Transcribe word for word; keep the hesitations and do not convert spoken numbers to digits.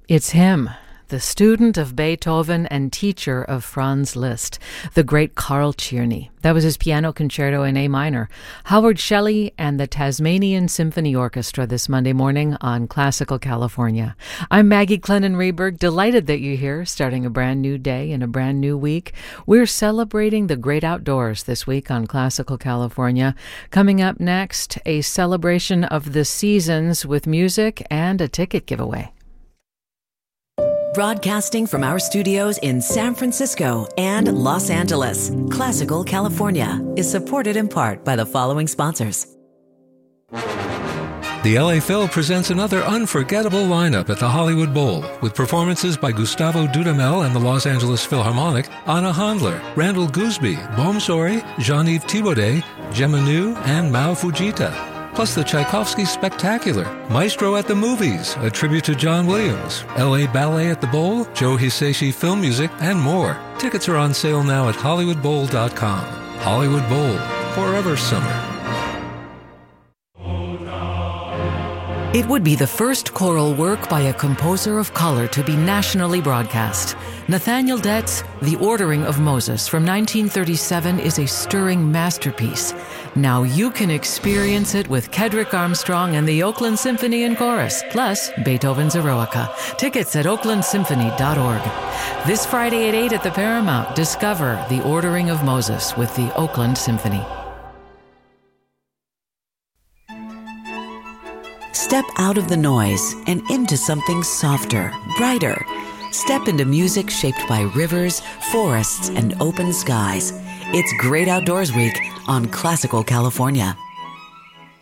It's him, the student of Beethoven and teacher of Franz Liszt, the great Carl Czerny. That was his piano concerto in A minor. Howard Shelley and the Tasmanian Symphony Orchestra this Monday morning on Classical California. I'm Maggie Clennon-Rehberg, delighted that you're here, starting a brand new day and a brand new week. We're celebrating the great outdoors this week on Classical California. Coming up next, a celebration of the seasons with music and a ticket giveaway. Broadcasting from our studios in San Francisco and Los Angeles, Classical California is supported in part by the following sponsors. The L A Phil presents another unforgettable lineup at the Hollywood Bowl with performances by Gustavo Dudamel and the Los Angeles Philharmonic, Anna Handler, Randall Gooseby, Bom Sori, Jean-Yves Thibaudet, Gemma Nu, and Mao Fujita. Plus the Tchaikovsky Spectacular, Maestro at the Movies, a tribute to John Williams, L A Ballet at the Bowl, Joe Hisaishi Film Music, and more. Tickets are on sale now at hollywood bowl dot com. Hollywood Bowl, forever summer. It would be the first choral work by a composer of color to be nationally broadcast. Nathaniel Dett's The Ordering of Moses from nineteen thirty-seven is a stirring masterpiece. Now you can experience it with Kedrick Armstrong and the Oakland Symphony and Chorus, plus Beethoven's Eroica. Tickets at oakland symphony dot org. This Friday at eight at the Paramount, discover The Ordering of Moses with the Oakland Symphony. Step out of the noise and into something softer, brighter. Step into music shaped by rivers, forests, and open skies. It's Great Outdoors Week on Classical California.